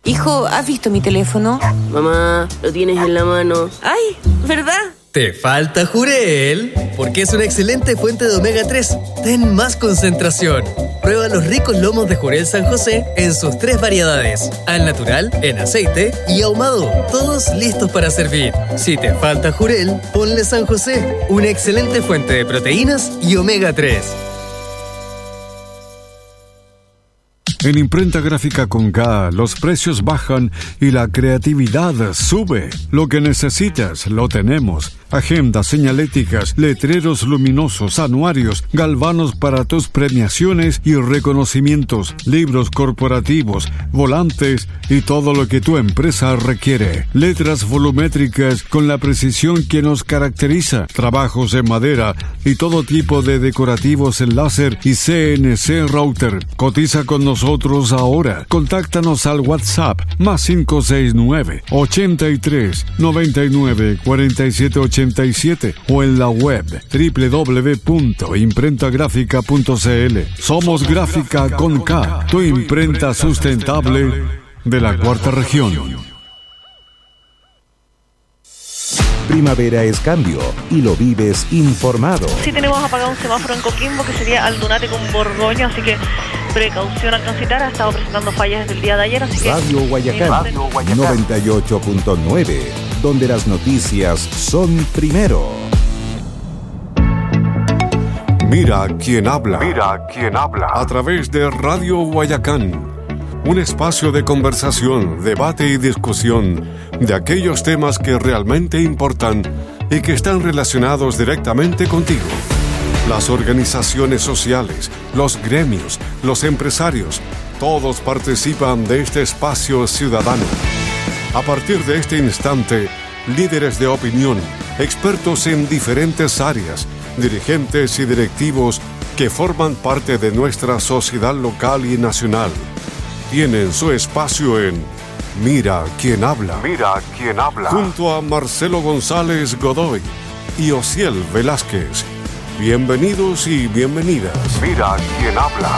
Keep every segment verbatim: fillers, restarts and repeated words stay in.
Hijo, ¿has visto mi teléfono? Mamá, lo tienes en la mano. ¡Ay! ¿Verdad? Te falta Jurel, porque es una excelente fuente de omega tres. Ten más concentración. Prueba los ricos lomos de Jurel San José en sus tres variedades: al natural, en aceite y ahumado. Todos listos para servir. Si te falta Jurel, ponle San José, una excelente fuente de proteínas y omega tres. En Imprenta Gráfica con K, los precios bajan y la creatividad sube. Lo que necesitas, lo tenemos. Agendas señaléticas, letreros luminosos, anuarios, galvanos para tus premiaciones y reconocimientos, libros corporativos, volantes y todo lo que tu empresa requiere. Letras volumétricas con la precisión que nos caracteriza. Trabajos en madera y todo tipo de decorativos en láser y C N C router. Cotiza con nosotros ahora. Contáctanos al WhatsApp más cinco seis nueve, ochenta y tres, noventa y nueve, cuarenta y siete ochenta y siete o en la web doble u doble u doble u punto imprenta gráfica punto c l. Somos Gráfica con K, tu imprenta sustentable de la cuarta región. Primavera es cambio y lo vives informado. Sí, tenemos apagado un semáforo en Coquimbo que sería Aldunate con Borgoño, así que precaución al transitar. Ha estado presentando fallas desde el día de ayer, así que... Radio Guayacán, Radio Guayacán noventa y ocho punto nueve, donde las noticias son primero. Mira quién habla. Mira quién habla. A través de Radio Guayacán. Un espacio de conversación, debate y discusión de aquellos temas que realmente importan y que están relacionados directamente contigo. Las organizaciones sociales, los gremios, los empresarios, todos participan de este espacio ciudadano. A partir de este instante, líderes de opinión, expertos en diferentes áreas, dirigentes y directivos que forman parte de nuestra sociedad local y nacional, tienen su espacio en Mira quién habla. Mira quién habla. Junto a Marcelo González Godoy y Osiel Velázquez. Bienvenidos y bienvenidas. Mira quién habla.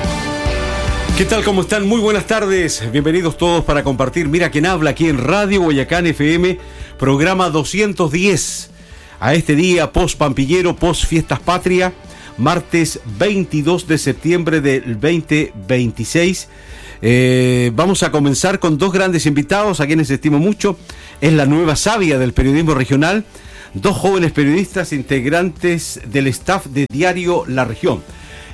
¿Qué tal? ¿Cómo están? Muy buenas tardes. Bienvenidos todos para compartir Mira quién habla aquí en Radio Guayacán F M, programa doscientos diez. A este día post Pampillero, post Fiestas Patria, martes veintidós de septiembre del veinte veintiséis. Eh, vamos a comenzar con dos grandes invitados a quienes estimo mucho. Es la nueva savia del periodismo regional, dos jóvenes periodistas integrantes del staff de Diario La Región.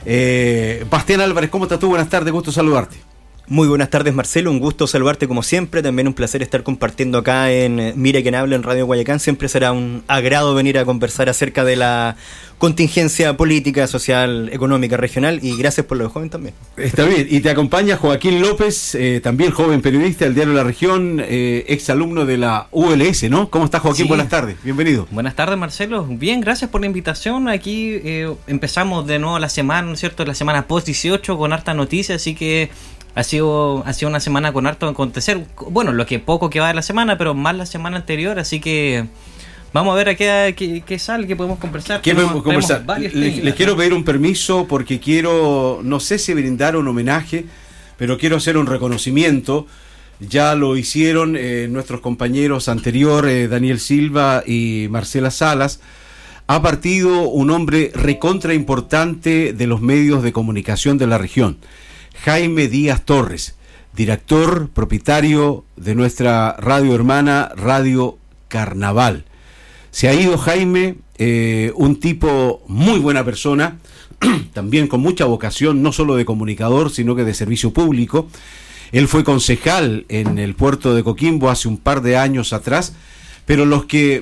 eh, Bastián Álvarez, ¿cómo estás tú? Buenas tardes, gusto saludarte. Muy buenas tardes, Marcelo, un gusto saludarte como siempre, también un placer estar compartiendo acá en Mira quién habla en Radio Guayacán. Siempre será un agrado venir a conversar acerca de la contingencia política, social, económica, regional, y gracias por lo de joven también. Está bien, y te acompaña Joaquín López, eh, también joven periodista del Diario La Región, eh, ex alumno de la U L S, ¿no? ¿Cómo estás, Joaquín? Sí. Buenas tardes, bienvenido. Buenas tardes, Marcelo. Bien, gracias por la invitación. Aquí eh, empezamos de nuevo la semana, ¿no es cierto? La semana post dieciocho con harta noticia, así que Ha sido, ha sido una semana con harto acontecer. Bueno, lo que poco que va de la semana, pero más la semana anterior, así que vamos a ver a qué, qué, qué sale, qué podemos conversar. ¿Qué podemos conversar? Les, les quiero pedir un permiso porque quiero, no sé si brindar un homenaje, pero quiero hacer un reconocimiento. Ya lo hicieron eh, nuestros compañeros anteriores, eh, Daniel Silva y Marcela Salas. Ha partido un hombre recontra importante de los medios de comunicación de la región, Jaime Díaz Torres, director, propietario de nuestra radio hermana, Radio Carnaval. Se ha ido Jaime, eh, un tipo muy buena persona, también con mucha vocación, no solo de comunicador, sino que de servicio público. Él fue concejal en el puerto de Coquimbo hace un par de años atrás, pero los que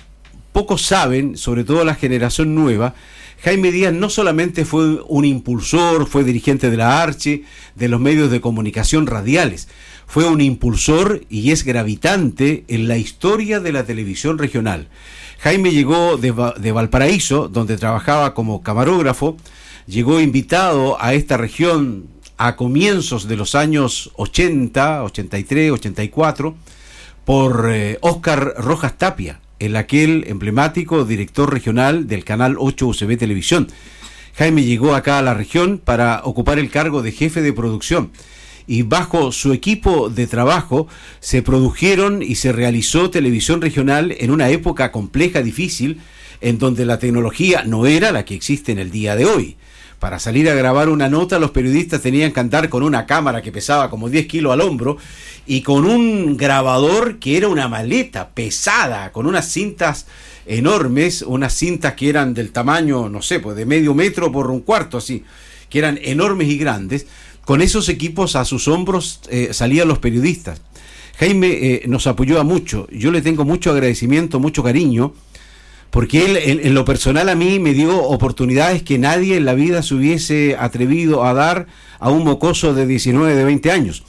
pocos saben, sobre todo la generación nueva, Jaime Díaz no solamente fue un impulsor, fue dirigente de la Arche, de los medios de comunicación radiales, fue un impulsor y es gravitante en la historia de la televisión regional. Jaime llegó de, de Valparaíso, donde trabajaba como camarógrafo, llegó invitado a esta región a comienzos de los años ochenta, ochenta y tres, ochenta y cuatro, por eh, Óscar Rojas Tapia, el aquel emblemático director regional del canal ocho U C B Televisión. Jaime llegó acá a la región para ocupar el cargo de jefe de producción y bajo su equipo de trabajo se produjeron y se realizó televisión regional en una época compleja, difícil, en donde la tecnología no era la que existe en el día de hoy. Para salir a grabar una nota, los periodistas tenían que andar con una cámara que pesaba como diez kilos al hombro y con un grabador que era una maleta pesada, con unas cintas enormes, unas cintas que eran del tamaño, no sé, pues de medio metro por un cuarto, así, que eran enormes y grandes. Con esos equipos a sus hombros eh, salían los periodistas. Jaime eh, nos apoyó a mucho. Yo le tengo mucho agradecimiento, mucho cariño, porque él, en, en lo personal, a mí me dio oportunidades que nadie en la vida se hubiese atrevido a dar a un mocoso de diecinueve, de veinte años.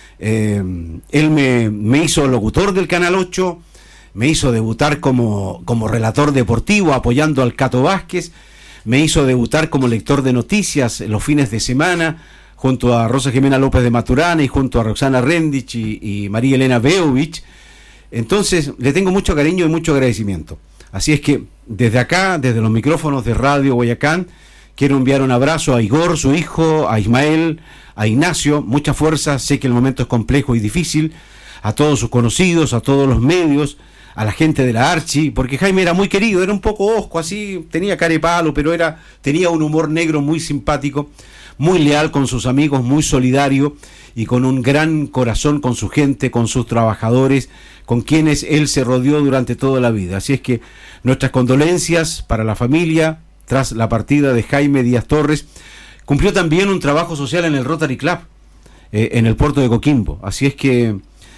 Eh, él me, me hizo locutor del Canal ocho, me hizo debutar como, como relator deportivo apoyando al Cato Vázquez, me hizo debutar como lector de noticias en los fines de semana, junto a Rosa Jimena López de Maturana y junto a Roxana Rendich y, y María Elena Beovich. Entonces, le tengo mucho cariño y mucho agradecimiento. Así es que, desde acá, desde los micrófonos de Radio Guayacán, quiero enviar un abrazo a Igor, su hijo, a Ismael, a Ignacio, mucha fuerza, sé que el momento es complejo y difícil, a todos sus conocidos, a todos los medios, a la gente de la Archi, porque Jaime era muy querido, era un poco hosco, así, tenía cara de palo, pero era, tenía un humor negro muy simpático, muy leal con sus amigos, muy solidario y con un gran corazón con su gente, con sus trabajadores, con quienes él se rodeó durante toda la vida. Así es que nuestras condolencias para la familia tras la partida de Jaime Díaz Torres. Cumplió también un trabajo social en el Rotary Club, eh, en el puerto de Coquimbo. Así es que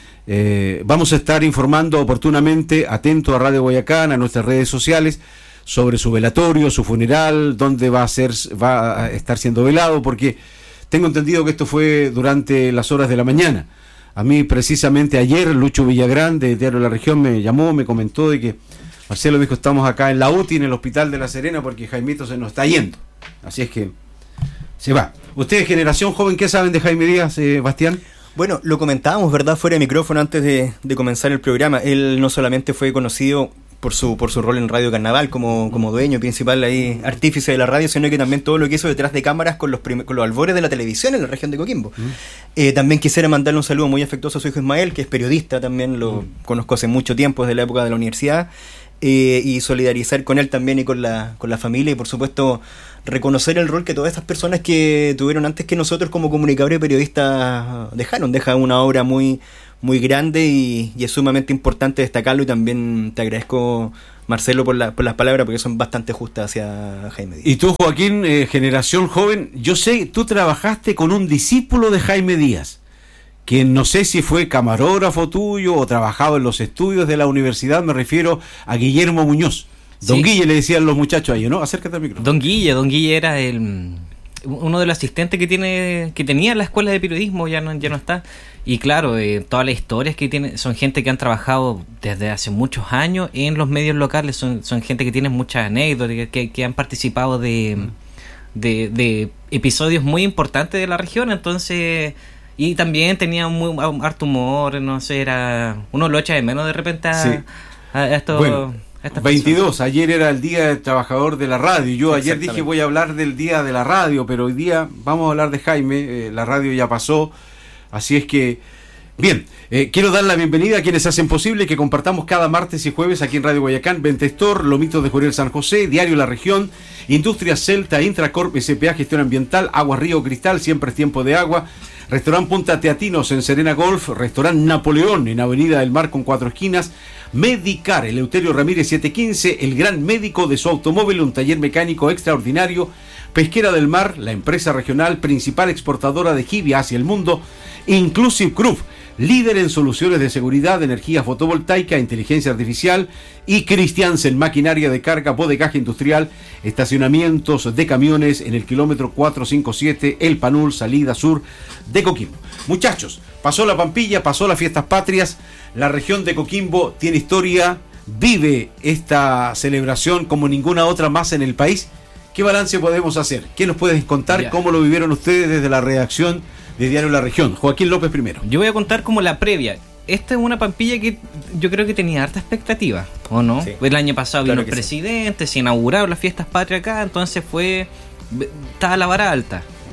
eh, vamos a estar informando oportunamente, atento a Radio Guayacán, a nuestras redes sociales, sobre su velatorio, su funeral, dónde va a ser, va a estar siendo velado, porque tengo entendido que esto fue durante las horas de la mañana. A mí precisamente ayer Lucho Villagrán de Diario La Región me llamó, me comentó de que Marcelo dijo, estamos acá en la U T I, en el Hospital de La Serena, porque Jaimito se nos está yendo. Así es que se va. Ustedes, generación joven, ¿qué saben de Jaime Díaz, eh, Bastián? Bueno, lo comentábamos, ¿verdad?, fuera de micrófono antes de, de comenzar el programa. Él no solamente fue conocido por su por su rol en Radio Carnaval como, como dueño principal, ahí artífice de la radio, sino que también todo lo que hizo detrás de cámaras con los prim- con los albores de la televisión en la región de Coquimbo. Mm. Eh, también quisiera mandarle un saludo muy afectuoso a su hijo Ismael, que es periodista, también lo mm. conozco hace mucho tiempo, desde la época de la universidad, eh, y solidarizar con él también y con la, con la familia, y por supuesto reconocer el rol que todas estas personas que tuvieron antes que nosotros como comunicadores y periodistas dejaron. Deja una obra muy muy grande y, y es sumamente importante destacarlo, y también te agradezco, Marcelo, por, la, por las palabras, porque son bastante justas hacia Jaime Díaz. Y tú, Joaquín, eh, generación joven, yo sé, tú trabajaste con un discípulo de Jaime Díaz, que no sé si fue camarógrafo tuyo o trabajaba en los estudios de la universidad, me refiero a Guillermo Muñoz. Don sí. Guille le decían los muchachos ahí, ¿no? Acércate al micrófono. Don Guille, Don Guille era el uno de los asistentes que tiene que tenía en la escuela de periodismo, ya no, ya no está. Y claro, eh, todas las historias que tiene son gente que han trabajado desde hace muchos años en los medios locales, son, son gente que tiene muchas anécdotas, que, que han participado de, mm. de, de episodios muy importantes de la región, entonces, y también tenía un muy harto humor, no sé, era uno lo echa de menos de repente a, sí. a, a estos... Bueno. veintidós, ayer era el Día del Trabajador de la Radio. Yo ayer dije voy a hablar del Día de la Radio, pero hoy día vamos a hablar de Jaime. Eh, la radio ya pasó, así es que bien, eh, quiero dar la bienvenida a quienes hacen posible que compartamos cada martes y jueves aquí en Radio Guayacán: Ventestor, Lomitos de Jurel San José, Diario La Región, Industria Celta, Intracorp, S P A, Gestión Ambiental, Agua Río Cristal, Siempre es Tiempo de Agua, Restaurant Punta Teatinos en Serena Golf, Restaurant Napoleón en Avenida del Mar con cuatro esquinas, Medicar, Eleuterio Ramírez setecientos quince, el gran médico de su automóvil, un taller mecánico extraordinario, Pesquera del Mar, la empresa regional principal exportadora de jibia hacia el mundo, Inclusive Group, líder en soluciones de seguridad, energía fotovoltaica, inteligencia artificial, y Christiansen, maquinaria de carga, bodegaje industrial, estacionamientos de camiones en el kilómetro cuatrocientos cincuenta y siete, El Panul, salida sur de Coquimbo. Muchachos, pasó la Pampilla, pasó las fiestas patrias, la región de Coquimbo tiene historia, vive esta celebración como ninguna otra más en el país. ¿Qué balance podemos hacer? ¿Qué nos puedes contar? Ya. ¿Cómo lo vivieron ustedes desde la redacción de Diario La Región? Joaquín López primero. Yo voy a contar como la previa. Esta es una Pampilla que yo creo que tenía harta expectativa, ¿o no? Sí. El año pasado claro vino el presidente, sí. Se inauguraron las fiestas patrias acá, entonces fue... estaba la vara alta.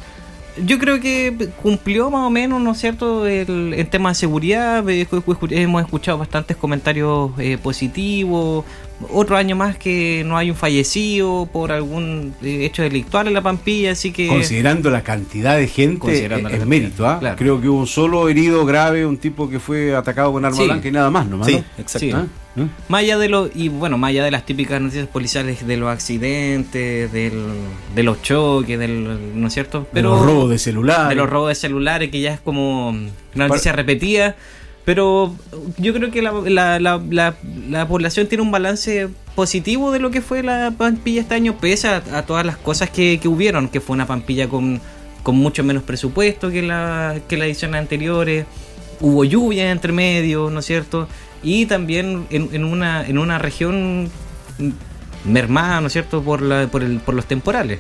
Yo creo que cumplió más o menos, ¿no es cierto?, el, el tema de seguridad. Hemos escuchado bastantes comentarios eh, positivos. Otro año más que no hay un fallecido por algún eh, hecho delictual en la Pampilla, así que... Considerando la cantidad de gente, es mérito, ¿ah? Claro. Creo que hubo un solo herido grave, un tipo que fue atacado con arma sí. blanca y nada más, ¿no? Sí, ¿no? exacto. Sí. ¿Ah? ¿Eh? Más allá de lo, y bueno, más allá de las típicas noticias policiales de los accidentes, del, de los choques, del, ¿no es cierto? Pero, de los robos de celulares. De los robos de celulares, que ya es como una noticia Para... repetida. Pero yo creo que la, la, la, la, la población tiene un balance positivo de lo que fue la Pampilla este año, pese a, a todas las cosas que, que hubieron, que fue una Pampilla con, con mucho menos presupuesto que la que las ediciones anteriores. Hubo lluvia entre medio, ¿no es cierto? Y también en, en una en una región mermada, ¿no es cierto?, por la por el por los temporales.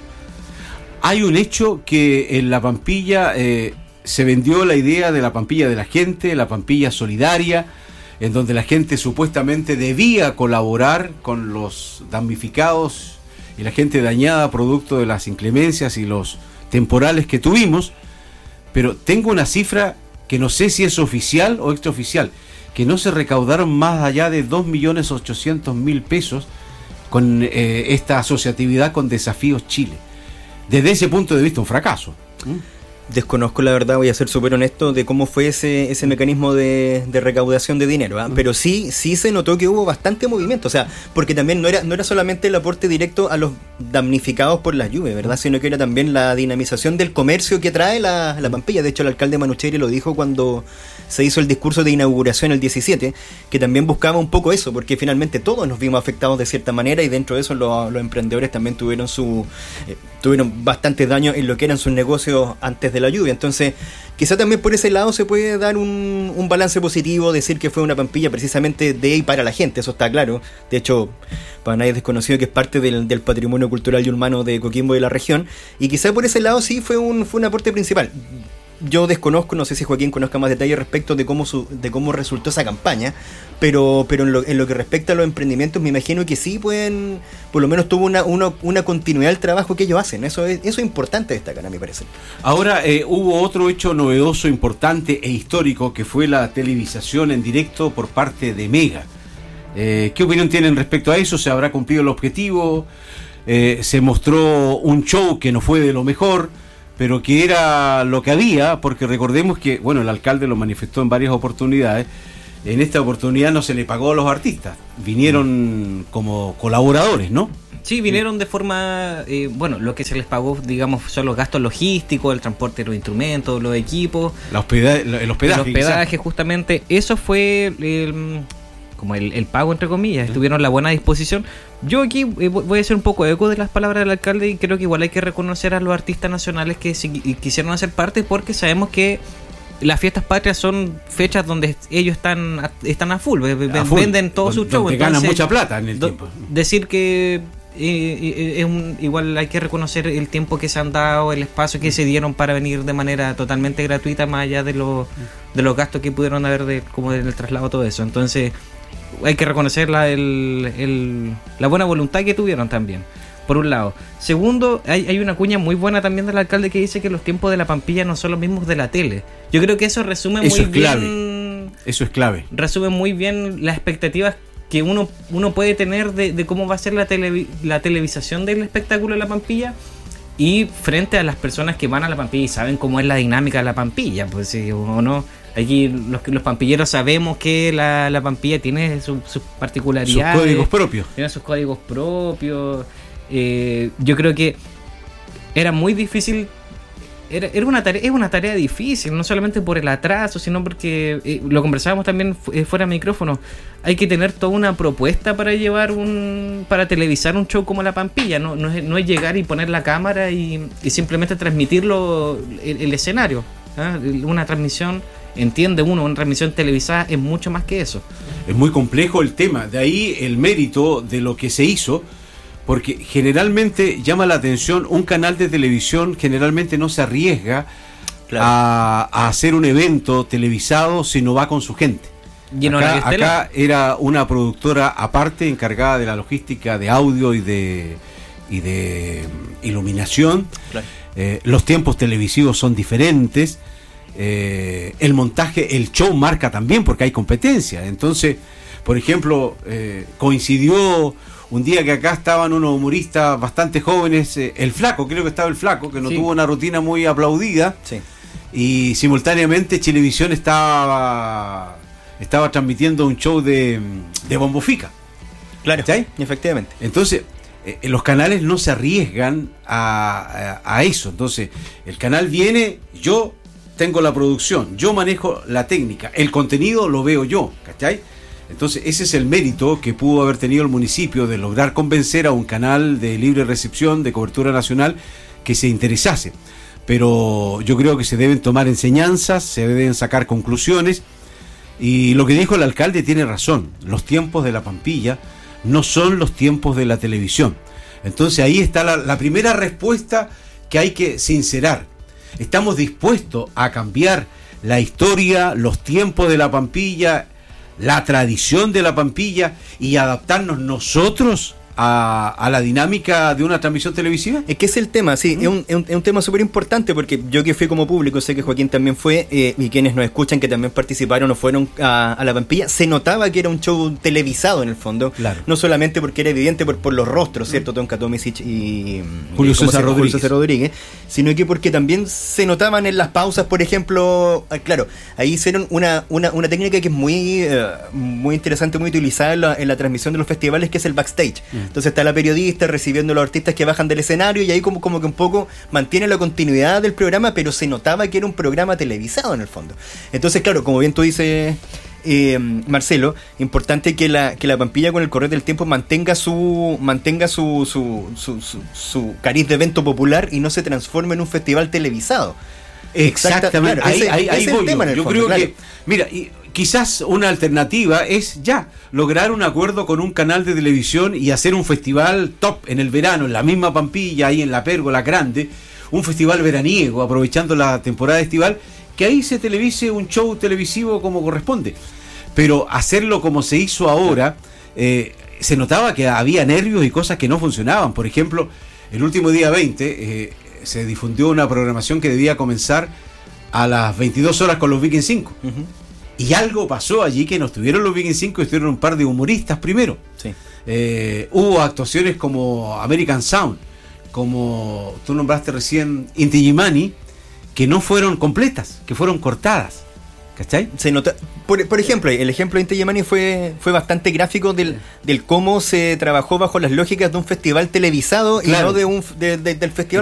Hay un hecho que en la Pampilla eh, se vendió la idea de la Pampilla de la gente, la Pampilla solidaria, en donde la gente supuestamente debía colaborar con los damnificados y la gente dañada producto de las inclemencias y los temporales que tuvimos. Pero tengo una cifra que no sé si es oficial o extraoficial, que no se recaudaron más allá de dos millones ochocientos mil pesos con eh, esta asociatividad con Desafíos Chile. Desde ese punto de vista, un fracaso. ¿Mm? Desconozco, la verdad, voy a ser súper honesto, de cómo fue ese, ese mecanismo de, de recaudación de dinero, ¿eh? Mm. Pero sí, sí se notó que hubo bastante movimiento, o sea, porque también no era, no era solamente el aporte directo a los damnificados por las lluvias, ¿verdad? Sino que era también la dinamización del comercio que trae la, la Pampilla. De hecho, el alcalde Manucheri lo dijo cuando se hizo el discurso de inauguración el diecisiete, que también buscaba un poco eso, porque finalmente todos nos vimos afectados de cierta manera, y dentro de eso los, los emprendedores también tuvieron su eh, tuvieron bastante daño en lo que eran sus negocios antes de la lluvia. Entonces, quizá también por ese lado se puede dar un, un balance positivo, decir que fue una Pampilla precisamente de y para la gente, eso está claro. De hecho, para nadie es desconocido que es parte del, del patrimonio cultural y humano de Coquimbo y de la región, y quizá por ese lado sí fue un, fue un aporte principal. Yo desconozco, no sé si Joaquín conozca más detalles respecto de cómo su, de cómo resultó esa campaña, pero pero en lo, en lo que respecta a los emprendimientos, me imagino que sí pueden, por lo menos tuvo una, una, una continuidad del trabajo que ellos hacen. Eso es, eso es importante destacar, a mi parecer. Ahora, eh, hubo otro hecho novedoso, importante e histórico, que fue la televisación en directo por parte de Mega. Eh, ¿Qué opinión tienen respecto a eso? ¿Se habrá cumplido el objetivo? Eh, ¿Se mostró un show que no fue de lo mejor, pero que era lo que había? Porque recordemos que, bueno, el alcalde lo manifestó en varias oportunidades. En esta oportunidad no se le pagó a los artistas, vinieron como colaboradores, ¿no? Sí, vinieron de forma, eh, bueno, lo que se les pagó, digamos, son los gastos logísticos, el transporte de los instrumentos, los equipos, la hospeda- el hospedaje, el hospedaje justamente. Eso fue el, como el, el pago, entre comillas. Estuvieron a la buena disposición. Yo aquí eh, voy a hacer un poco eco de las palabras del alcalde, y creo que igual hay que reconocer a los artistas nacionales que si, quisieron hacer parte, porque sabemos que las fiestas patrias son fechas donde ellos están a, están a full, a full. Venden todo su show, donde ganan mucha plata en el do, tiempo. Decir que eh, es un, igual hay que reconocer el tiempo que se han dado, el espacio que se dieron para venir de manera totalmente gratuita, más allá de los de los gastos que pudieron haber de como del traslado, todo eso. Entonces hay que reconocer la, el, el, la buena voluntad que tuvieron también, por un lado. Segundo, hay, hay una cuña muy buena también del alcalde que dice que los tiempos de la Pampilla no son los mismos de la tele. Yo creo que eso resume eso muy es clave. bien. Eso es clave. Resume muy bien las expectativas que uno, uno puede tener de, de cómo va a ser la, tele, la televisación del espectáculo de la Pampilla, y frente a las personas que van a la Pampilla y saben cómo es la dinámica de la Pampilla, pues sí o no. Aquí los, los pampilleros sabemos que la, la Pampilla tiene sus su particularidades, sus códigos propios. Tiene sus códigos propios. Eh, yo creo que era muy difícil. Era, era una tarea, es una tarea difícil, no solamente por el atraso, sino porque eh, lo conversábamos también fu- eh, fuera de micrófono. Hay que tener toda una propuesta para llevar un, para televisar un show como la Pampilla. No, no, es, no es llegar y poner la cámara y, y simplemente transmitirlo el, el escenario. ¿eh? Una transmisión, entiende uno, una transmisión televisada es mucho más que eso. Es muy complejo el tema, de ahí el mérito de lo que se hizo. Porque generalmente llama la atención, un canal de televisión generalmente no se arriesga claro. a, a hacer un evento televisado si no va con su gente. Y no acá, acá era una productora aparte encargada de la logística de audio y de, y de iluminación. Claro. eh, los tiempos televisivos son diferentes, eh, el montaje, el show marca también porque hay competencia. Entonces, por ejemplo, eh, coincidió un día que acá estaban unos humoristas bastante jóvenes, eh, el Flaco, creo que estaba el Flaco, que no sí. tuvo una rutina muy aplaudida, sí. y simultáneamente Chilevisión estaba, estaba transmitiendo un show de, de Bombo Fica. Claro, ¿sí? Efectivamente. Entonces, eh, los canales no se arriesgan a, a, a eso. Entonces, el canal viene, yo tengo la producción, yo manejo la técnica, el contenido lo veo yo, ¿cachai? Entonces ese es el mérito que pudo haber tenido el municipio de lograr convencer a un canal de libre recepción, de cobertura nacional, que se interesase. Pero yo creo que se deben tomar enseñanzas, se deben sacar conclusiones, y lo que dijo el alcalde tiene razón, los tiempos de la Pampilla no son los tiempos de la televisión. Entonces ahí está la, la primera respuesta que hay que sincerar. Estamos dispuestos a cambiar la historia, los tiempos de la Pampilla, la tradición de la Pampilla, y adaptarnos nosotros a, a la dinámica de una transmisión televisiva. Es que es el tema, sí, ¿Mm? es, un, es, un, es un tema súper importante, porque yo que fui como público, sé que Joaquín también fue, eh, y quienes nos escuchan que también participaron o fueron a, a la Pampilla, se notaba que era un show televisado en el fondo, claro. No solamente porque era evidente por, por los rostros, ¿cierto? Tonka Tomisic y Julio, y, César Rodríguez. Julio César Rodríguez, sino que porque también se notaban en las pausas, por ejemplo, claro, ahí hicieron una, una, una técnica que es muy, uh, muy interesante, muy utilizada en la, en la transmisión de los festivales, que es el backstage. Mm. Entonces está la periodista recibiendo a los artistas que bajan del escenario, y ahí como, como que un poco mantiene la continuidad del programa, pero se notaba que era un programa televisado en el fondo. Entonces, claro, como bien tú dices, eh, Marcelo, importante que la, que la Pampilla con el correr del tiempo mantenga su mantenga su, su, su, su, su cariz de evento popular y no se transforme en un festival televisado. Exactamente, Exacta, claro, ahí, ese, ahí, ahí ese voy el tema yo, en el yo fondo, creo claro. que, mira, y quizás una alternativa es ya lograr un acuerdo con un canal de televisión y hacer un festival top en el verano, en la misma Pampilla, ahí en la Pérgola Grande, un festival veraniego, aprovechando la temporada estival, que ahí se televise un show televisivo como corresponde. Pero hacerlo como se hizo ahora, eh, se notaba que había nervios y cosas que no funcionaban. Por ejemplo, el último día veinte eh, se difundió una programación que debía comenzar a las veintidós horas con los Viking cinco. Uh-huh. Y algo pasó allí, que no estuvieron los Viking cinco, estuvieron un par de humoristas primero. Sí. Eh, hubo actuaciones como American Sound, como tú nombraste recién Inti Illimani, que no fueron completas, que fueron cortadas. ¿Cachai? Se nota, por, por ejemplo, el ejemplo de Inti Illimani fue, fue bastante gráfico del, del cómo se trabajó bajo las lógicas de un festival televisado, claro, y no de un de, de, del festival